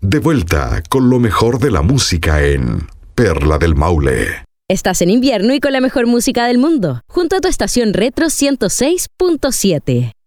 De vuelta con lo mejor de la música en Perla del Maule. Estás en invierno y con la mejor música del mundo, junto a tu estación Retro 106.7.